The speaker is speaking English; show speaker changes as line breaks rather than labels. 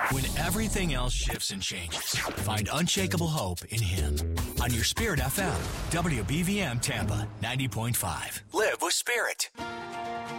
When everything else shifts and changes, find unshakable hope in Him. On your Spirit FM, WBVM Tampa 90.5. Live with Spirit.